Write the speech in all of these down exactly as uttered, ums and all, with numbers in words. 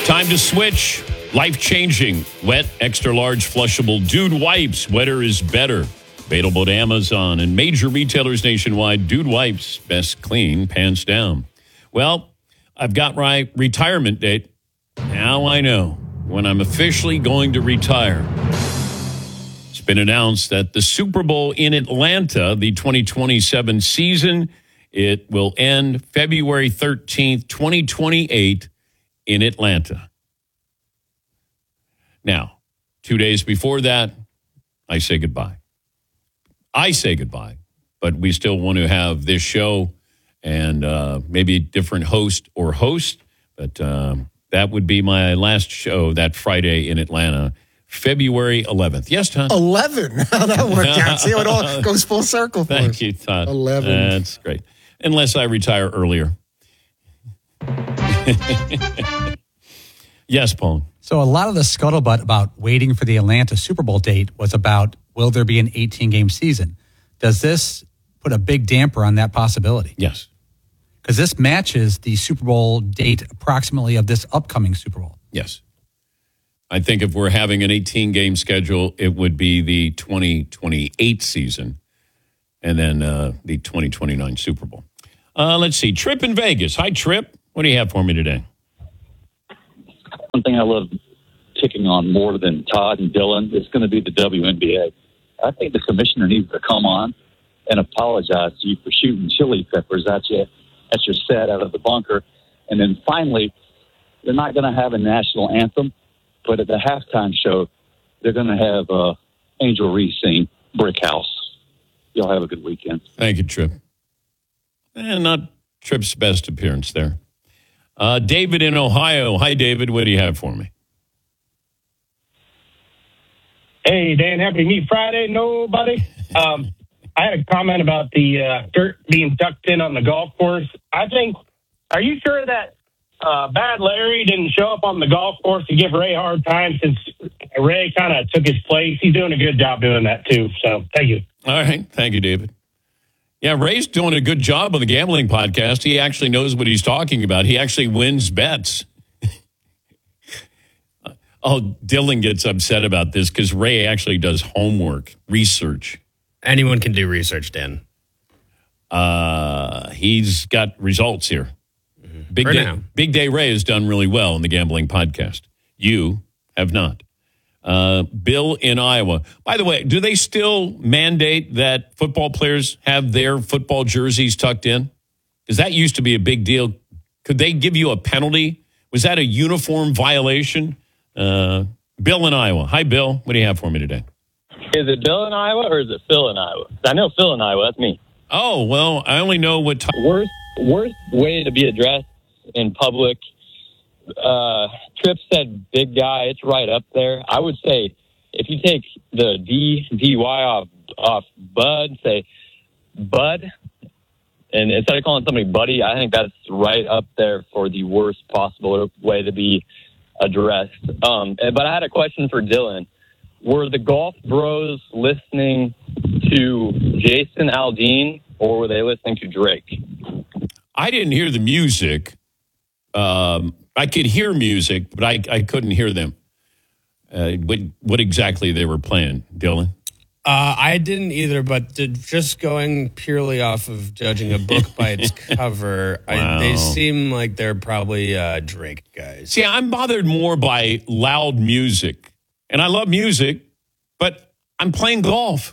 Time to switch. Life-changing, wet, extra-large, flushable Dude Wipes. Wetter is better. Available at Amazon and major retailers nationwide. Dude Wipes, best clean, pants down. Well, I've got my retirement date. Now I know when I'm officially going to retire. It's been announced that the Super Bowl in Atlanta, the twenty twenty-seven season, it will end February thirteenth, twenty twenty-eight in Atlanta. Now, two days before that, I say goodbye. I say goodbye, but we still want to have this show and uh, maybe a different host or host. But um, that would be my last show that Friday in Atlanta, February eleventh. Yes, Todd? eleven. How that worked out. See how it all goes full circle for Thank us. you, Todd. eleven. That's great. Unless I retire earlier. Yes, Paul. So a lot of the scuttlebutt about waiting for the Atlanta Super Bowl date was about, will there be an eighteen-game season? Does this put a big damper on that possibility? Yes. Because this matches the Super Bowl date approximately of this upcoming Super Bowl. Yes. I think if we're having an eighteen-game schedule, it would be the twenty twenty-eight season and then uh, the twenty twenty-nine Super Bowl. Uh, let's see. Trip in Vegas. Hi, Trip. What do you have for me today? One thing I love picking on more than Todd and Dylan is going to be the W N B A. I think the commissioner needs to come on and apologize to you for shooting chili peppers at you at your set out of the bunker. And then finally, they're not going to have a national anthem, but at the halftime show, they're going to have uh, Angel Reese sing Brick House. Y'all have a good weekend. Thank you, Trip. And not Trip's best appearance there. Uh, David in Ohio. Hi, David. What do you have for me? Hey, Dan, happy Meat Friday, nobody. Um, I had a comment about the uh, dirt being tucked in on the golf course. I think, are you sure that uh, Bad Larry didn't show up on the golf course to give Ray a hard time since Ray kind of took his place? He's doing a good job doing that, too. So, thank you. All right. Thank you, David. Yeah, Ray's doing a good job on the gambling podcast. He actually knows what he's talking about. He actually wins bets. Oh, Dylan gets upset about this because Ray actually does homework, research. Anyone can do research, Dan. Uh, he's got results here. Mm-hmm. Big For Day, now. Big Day Ray has done really well in the gambling podcast. You have not. Uh, Bill in Iowa. By the way, do they still mandate that football players have their football jerseys tucked in? Because that used to be a big deal. Could they give you a penalty? Was that a uniform violation? Uh, Bill in Iowa. Hi, Bill. What do you have for me today? Is it Bill in Iowa or is it Phil in Iowa? I know Phil in Iowa. That's me. Oh, well, I only know what time. Worst, worst way to be addressed in public. Uh, Tripp said big guy. It's right up there. I would say if you take the D, D Y off, off Bud, say Bud, and instead of calling somebody buddy, I think that's right up there for the worst possible way to be addressed. Um, but I had a question for Dylan. Were the golf bros listening to Jason Aldean or were they listening to Drake? I didn't hear the music. Um, I could hear music, but I, I couldn't hear them. Uh, what, what exactly they were playing, Dylan? Uh, I didn't either, but did, just going purely off of judging a book by its cover, Wow. I, they seem like they're probably uh, Drake guys. See, I'm bothered more by loud music. And I love music, but I'm playing golf.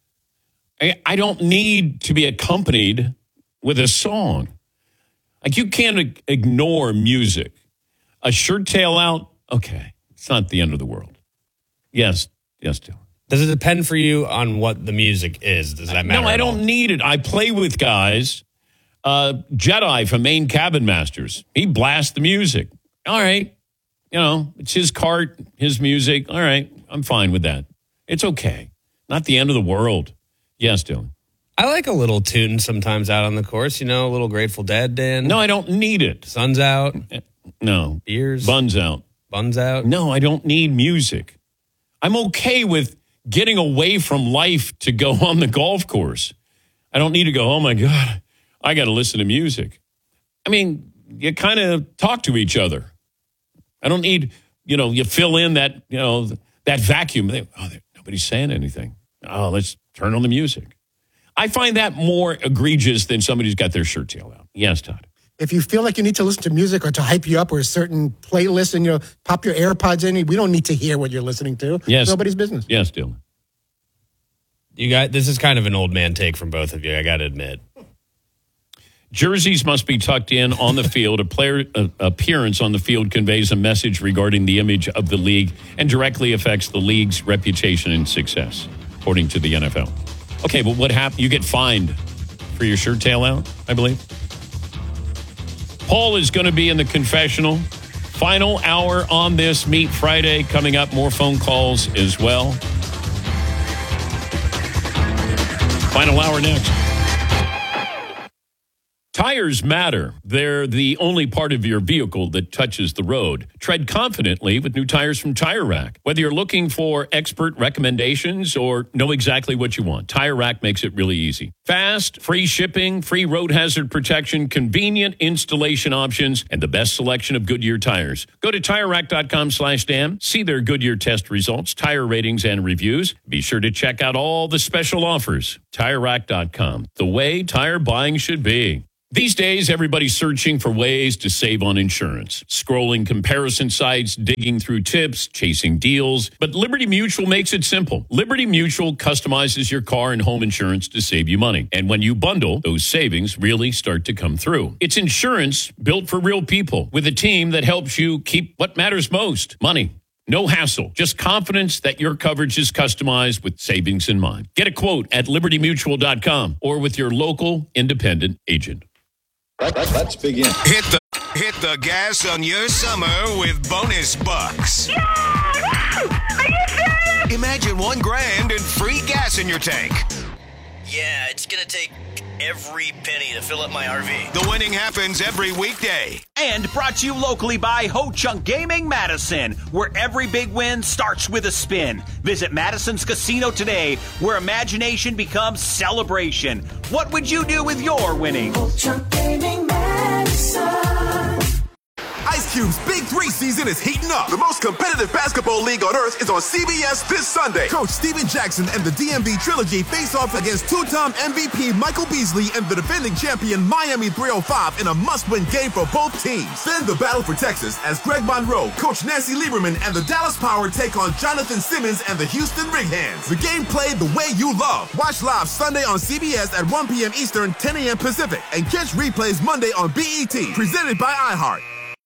I, I don't need to be accompanied with a song. Like, you can't ignore music. A shirt tail out, okay, it's not the end of the world. Yes, yes, Dylan. Does it depend for you on what the music is? Does that matter? No, I at don't all? need it. I play with guys. Uh, Jedi from Maine Cabin Masters. He blasts the music. All right. You know, it's his cart, his music. All right. I'm fine with that. It's okay. Not the end of the world. Yes, Dylan. I like a little tune sometimes out on the course, you know, a little Grateful Dead, Dan. No, I don't need it. Sun's out. No. Beers. Buns out. Buns out. No, I don't need music. I'm okay with getting away from life to go on the golf course. I don't need to go, oh, my God, I got to listen to music. I mean, you kind of talk to each other. I don't need, you know, you fill in that, you know, that vacuum. They, oh, nobody's saying anything. Oh, let's turn on the music. I find that more egregious than somebody who's got their shirt tail out. Yes, Todd. If you feel like you need to listen to music or to hype you up or a certain playlist and, you know, pop your AirPods in, we don't need to hear what you're listening to. Yes. Nobody's business. Yes, Dylan. You got this is kind of an old man take from both of you, I got to admit. Jerseys must be tucked in on the field. A player uh, appearance on the field conveys a message regarding the image of the league and directly affects the league's reputation and success, according to the N F L. Okay, but what happened? You get fined for your shirt tail out, I believe. Paul is going to be in the confessional. Final hour on this Meet Friday. Coming up, more phone calls as well. Final hour next. Tires matter. They're the only part of your vehicle that touches the road. Tread confidently with new tires from Tire Rack. Whether you're looking for expert recommendations or know exactly what you want, Tire Rack makes it really easy. Fast, free shipping, free road hazard protection, convenient installation options, and the best selection of Goodyear tires. Go to Tire Rack dot com slash Dan. See their Goodyear test results, tire ratings, and reviews. Be sure to check out all the special offers. Tire Rack dot com. The way tire buying should be. These days, everybody's searching for ways to save on insurance. Scrolling comparison sites, digging through tips, chasing deals. But Liberty Mutual makes it simple. Liberty Mutual customizes your car and home insurance to save you money. And when you bundle, those savings really start to come through. It's insurance built for real people with a team that helps you keep what matters most, money. No hassle, just confidence that your coverage is customized with savings in mind. Get a quote at liberty mutual dot com or with your local independent agent. Let's begin. Hit the hit the gas on your summer with bonus bucks. Yeah! Are you serious? Imagine one grand and free gas in your tank. Yeah, it's gonna take every penny to fill up my R V. The winning happens every weekday. And brought to you locally by Ho Chunk Gaming Madison, where every big win starts with a spin. Visit Madison's Casino today, where imagination becomes celebration. What would you do with your winnings? Ho Chunk Gaming Madison. Ice Cube's Big Three season is heating up. The most competitive basketball league on earth is on C B S this Sunday. Coach Steven Jackson and the D M V Trilogy face off against two-time M V P Michael Beasley and the defending champion Miami three oh five in a must-win game for both teams. Then the battle for Texas as Greg Monroe, Coach Nancy Lieberman, and the Dallas Power take on Jonathan Simmons and the Houston Rig Hands. The game played the way you love. Watch live Sunday on C B S at one p.m. Eastern, ten a.m. Pacific, and catch replays Monday on B E T. Presented by iHeart.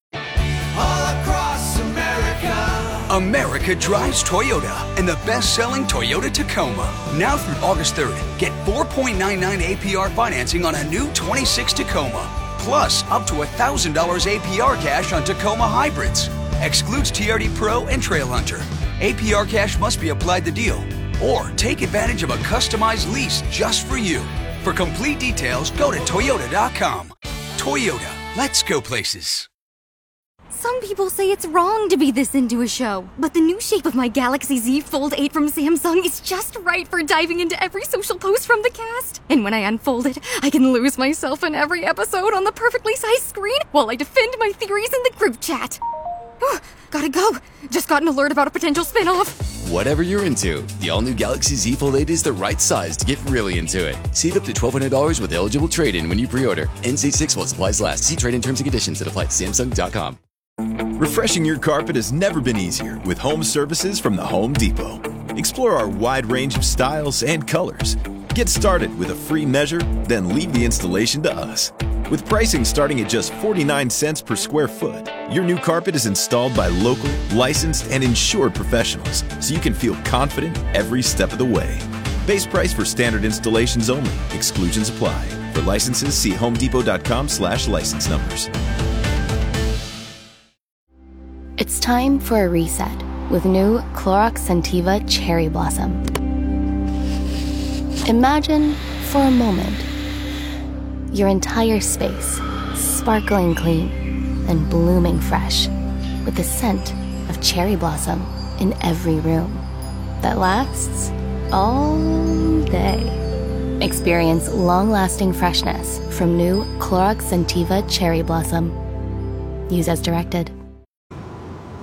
All across America. America drives Toyota and the best-selling Toyota Tacoma. Now through August third, get four point nine nine A P R financing on a new twenty-six Tacoma. Plus, up to one thousand dollars A P R cash on Tacoma hybrids. Excludes T R D Pro and Trail Hunter. A P R cash must be applied to deal. Or take advantage of a customized lease just for you. For complete details, go to Toyota dot com. Toyota, let's go places. Some people say it's wrong to be this into a show, but the new shape of my Galaxy Z Fold eight from Samsung is just right for diving into every social post from the cast. And when I unfold it, I can lose myself in every episode on the perfectly sized screen while I defend my theories in the group chat. Gotta go. Just got an alert about a potential spin-off. Whatever you're into, the all-new Galaxy Z Fold eight is the right size to get really into it. Save up to twelve hundred dollars with eligible trade-in when you pre-order. N C six while supplies last. See trade-in terms and conditions that apply at Samsung dot com. Refreshing your carpet has never been easier with home services from the Home Depot. Explore our wide range of styles and colors. Get started with a free measure, then leave the installation to us. With pricing starting at just forty-nine cents per square foot, your new carpet is installed by local, licensed, and insured professionals, so you can feel confident every step of the way. Base price for standard installations only. Exclusions apply. For licenses, see homedepot dot com slash license numbers. It's time for a reset with new Clorox Scentiva Cherry Blossom. Imagine, for a moment, your entire space sparkling clean and blooming fresh with the scent of cherry blossom in every room that lasts all day. Experience long-lasting freshness from new Clorox Scentiva Cherry Blossom. Use as directed.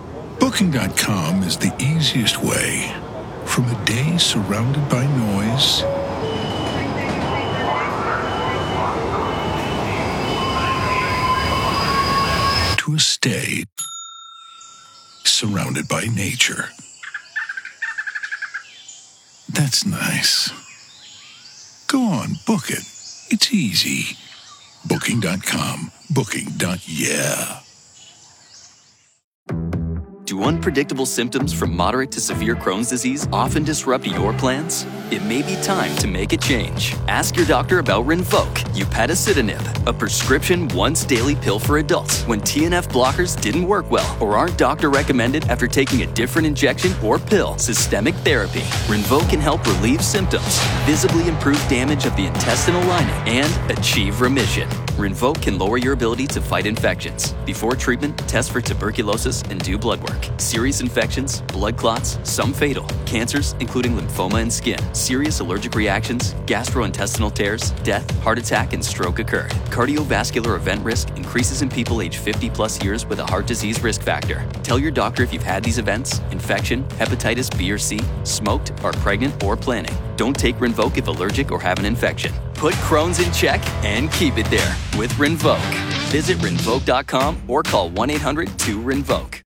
Booking dot com is the easiest way. From a day surrounded by noise to a stay surrounded by nature. That's nice. Go on, book it. It's easy. Booking dot com. Booking. Yeah. Do unpredictable symptoms from moderate to severe Crohn's disease often disrupt your plans? It may be time to make a change. Ask your doctor about Rinvoq, upadacitinib, a prescription once-daily pill for adults when T N F blockers didn't work well or aren't doctor recommended after taking a different injection or pill. Systemic therapy. Rinvoq can help relieve symptoms, visibly improve damage of the intestinal lining, and achieve remission. Rinvoq can lower your ability to fight infections. Before treatment, test for tuberculosis and do blood work. Serious infections, blood clots, some fatal, cancers, including lymphoma and skin, serious allergic reactions, gastrointestinal tears, death, heart attack, and stroke occurred. Cardiovascular event risk increases in people age fifty plus years with a heart disease risk factor. Tell your doctor if you've had these events, infection, hepatitis B or C, smoked, are pregnant, or planning. Don't take Rinvoq if allergic or have an infection. Put Crohn's in check and keep it there with Rinvoq. Visit Rinvoq dot com or call one eight hundred two Rinvoq.